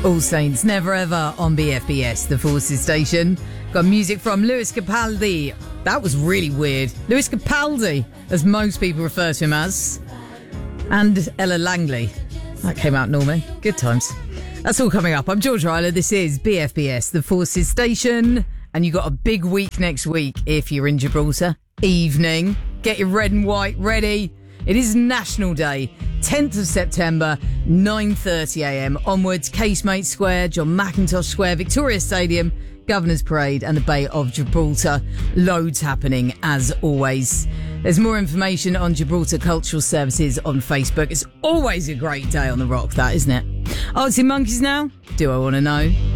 All Saints Never Ever on BFBS, the Forces station. Got music from Lewis Capaldi. That was really weird. Lewis Capaldi, as most people refer to him as. And Ella Langley. That came out normally. Good times. That's all coming up. I'm George Ryler. This is BFBS, the Forces station. And you got a big week next week if you're in Gibraltar. Evening. Get your red and white ready. It is National Day, 10th of September, 9:30am onwards, Casemate Square, John McIntosh Square, Victoria Stadium, Governor's Parade and the Bay of Gibraltar. Loads happening as always. There's more information on Gibraltar Cultural Services on Facebook. It's always a great day on the rock, that, isn't it? Artsy Monkeys now? Do I want to know?